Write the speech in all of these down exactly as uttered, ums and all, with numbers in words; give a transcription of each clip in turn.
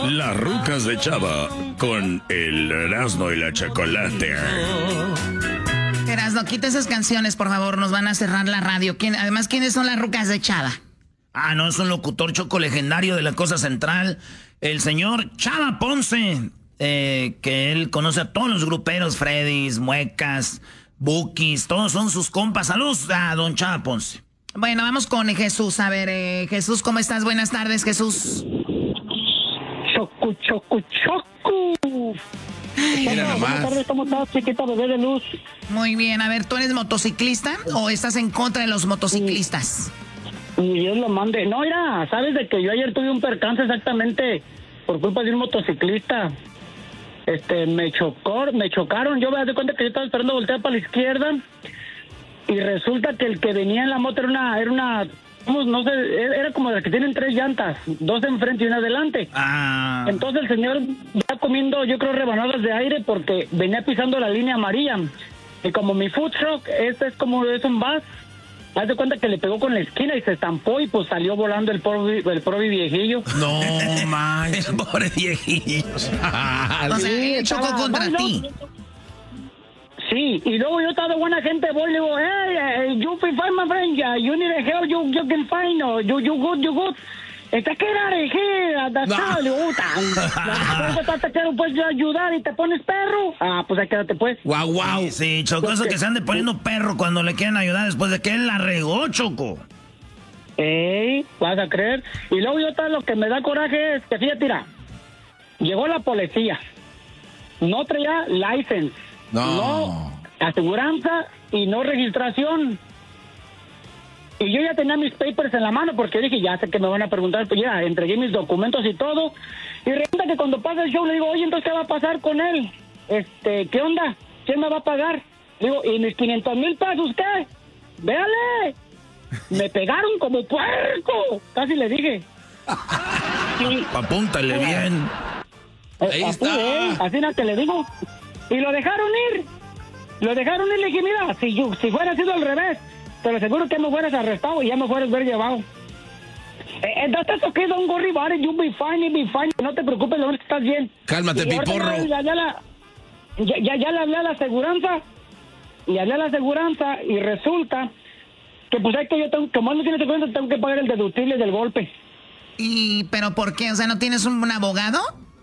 Las rucas de Chava con el Erasmo y la Chocolate. Erasmo, quita esas canciones, por favor, nos van a cerrar la radio. ¿Quién, además, ¿quiénes son las rucas de Chava? Ah, no, es un locutor choco legendario de la Cosa Central, el señor Chava Ponce, eh, que él conoce a todos los gruperos, Freddys, Muecas, Bukis, todos son sus compas. Saludos a don Chava Ponce. Bueno, vamos con Jesús. A ver, eh, Jesús, ¿cómo estás? Buenas tardes, Jesús. Choco, choco, choco. Mira nomás. Buenas tardes, ¿cómo estás, chiquita bebé de luz? Muy bien, a ver, ¿tú eres motociclista o estás en contra de los motociclistas? Ni Dios lo mande. No, mira, sabes de que yo ayer tuve un percance exactamente por culpa de un motociclista. Este, me chocó, me chocaron. Yo me di cuenta que yo estaba esperando voltear para la izquierda y resulta que el que venía en la moto era una, era una, no sé, era como de las que tienen tres llantas, dos enfrente y una adelante. Ah. Entonces el señor ya comiendo, yo creo, rebanadas de aire porque venía pisando la línea amarilla. Y como mi food truck, este es como, es un bus, haz de cuenta que le pegó con la esquina y se estampó y pues salió volando el pobre, el pobre viejillo. No manches, pobre viejillo. O sea, él chocó estaba- contra no, ti. no. Sí, y luego yo estaba de buena gente, voy y le digo, hey, hey, you feel fine, my friend, yeah, you need a help, you, you can find, or you, you good, you good. Está que era de here, that's how, le digo, "Puta, te puedes ayudar y te pones perro. Ah, pues ahí quédate pues. Guau, guau. Sí, Choco, eso que se ande poniendo perro cuando le quieren ayudar después de que él la regó, Choco. Ey, vas a creer. Y luego yo tal, lo que me da coraje es que fíjate, mira, llegó la policía, no traía license, No. no aseguranza y no registración. Y yo ya tenía mis papers en la mano porque dije, ya sé que me van a preguntar, pues ya entregué mis documentos y todo. Y resulta que cuando pasa el show le digo, oye, entonces, ¿qué va a pasar con él? Este, ¿qué onda? ¿Quién me va a pagar? Le digo, ¿y mis quinientos mil pesos qué? ¡Véale! Me pegaron como puerco. Casi le dije. Y, Apúntale bien. Ahí así está. es, así es que le digo. Y lo dejaron ir. Lo dejaron ir. Le dije, mira, si, yo, si fuera sido al revés, te lo aseguro que me fueras arrestado y ya me fueras ver llevado. Eh, that's okay, don't worry about it, you'll be fine, you'll be fine. No te preocupes, lo único que estás bien. Cálmate, Y ahorita piporro. Ya, ya, la, ya, ya, ya le hablé a la aseguranza. Y hablé a la aseguranza y resulta que pues hay que yo tengo, como él no tiene aseguranza, tengo que pagar el deductible del golpe. ¿Y pero por qué? O sea, ¿no tienes un, un abogado?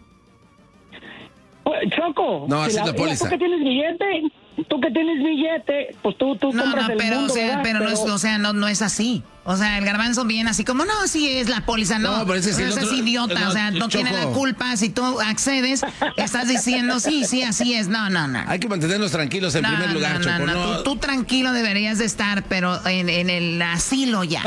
Pues, Choco, No, así es la mira, póliza. tú que tienes billete, tú que tienes billete, pues tú, tú No, compras no, el pero, mundo, o sea, ¿verdad? pero, no es, o sea, no, no es así. O sea, el garbanzo viene así como, no, sí es la póliza, no. No, pero ese sí, O sea, el es otro- idiota, no, o sea, no Choco. tiene la culpa. Si tú accedes, estás diciendo, sí, sí, así es. No, no, no. Hay que mantenernos tranquilos en No, primer lugar, no, Choco. no, no. No. Tú, tú tranquilo deberías de estar, pero en, en el asilo ya.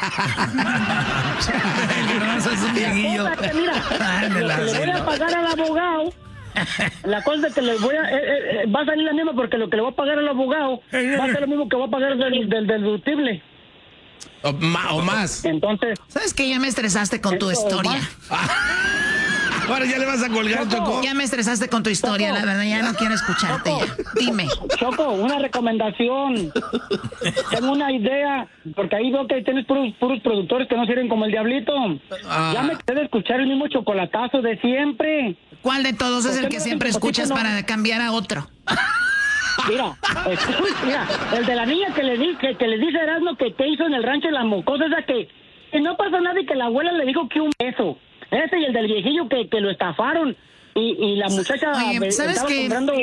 El garbanzo es un viejillo. La cosa que, mira, Ah, en el lo que le voy a asilo. pagar al abogado, la cosa es que le voy a, eh, eh, eh, va a salir la misma porque lo que le voy a pagar al abogado va a ser lo mismo que voy a pagar del, del deductible. O, ma- o más. Entonces, ¿Sabes qué? Ya me estresaste con tu Eso, historia. más. Ahora ya le vas a colgar, Choco. Ya me estresaste con tu historia, Choco. la verdad, ya no quiero escucharte ya. Dime. Choco, una recomendación. Tengo una idea, porque ahí veo que tienes puros, puros productores que no sirven como el diablito. Ah. Ya me quedé de escuchar el mismo chocolatazo de siempre. ¿Cuál de todos es ¿Por el qué que no siempre hacen escuchas poquito, no? para cambiar a otro? Mira, escucha, mira, el de la niña que le di, que, que le dice Erasmo que te hizo en el rancho de la mocosa, esa que, que no pasó nada y que la abuela le dijo que un beso. Ese y el del viejillo que, que lo estafaron y, y la muchacha Oye, eh, ¿sabes estaba qué? comprando